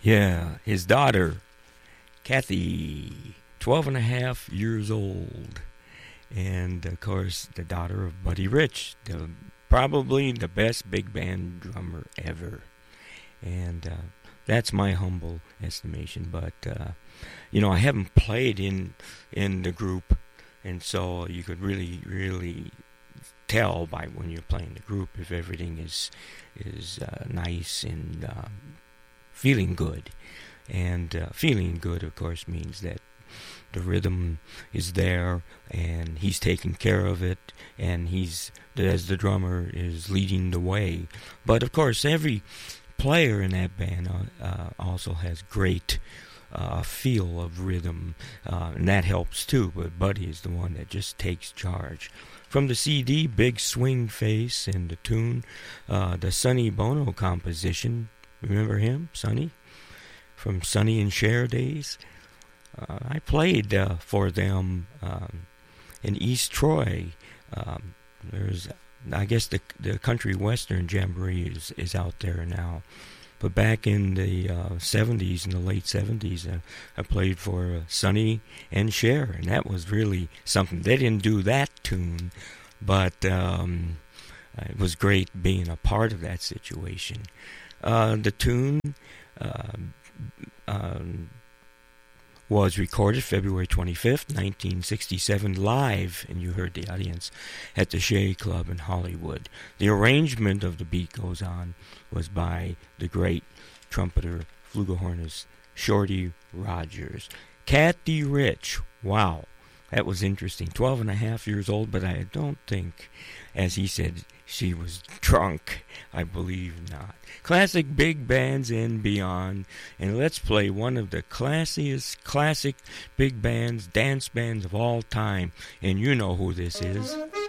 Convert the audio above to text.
Yeah, his daughter, Kathy, 12 and a half years old. And, of course, the daughter of Buddy Rich, probably the best big band drummer ever. And that's my humble estimation. But, I haven't played in the group, and so you could really tell by when you're playing the group if everything is nice and feeling good. And feeling good, of course, means that the rhythm is there, and he's taking care of it, and he's, as the drummer, is leading the way. But, of course, every player in that band also has great feel of rhythm, and that helps too, but Buddy is the one that just takes charge. From the CD, Big Swing Face, and the tune, the Sonny Bono composition, remember him, Sonny? From Sonny and Cher days. I played for them in East Troy. There's, I guess, the Country Western Jamboree is out there now. But back in the 70s, in the late 70s, I played for Sonny and Cher, and that was really something. They didn't do that tune, but it was great being a part of that situation. The tune was recorded February 25th, 1967, live, and you heard the audience, at the Shea Club in Hollywood. The arrangement of The Beat Goes On was by the great trumpeter, flugelhornist, Shorty Rogers. Kathy Rich, wow, that was interesting. 12 and a half years old, but I don't think, as he said, she was drunk. I believe not. Classic big bands and beyond. And let's play one of the classic big bands, dance bands of all time. And you know who this is.